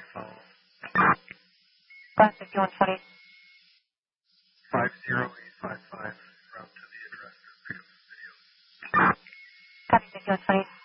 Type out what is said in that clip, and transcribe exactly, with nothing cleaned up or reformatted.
phone. five fifty-one twenty. five zero eight five five, route to the address to pick up the video. Copy fifty-one twenty.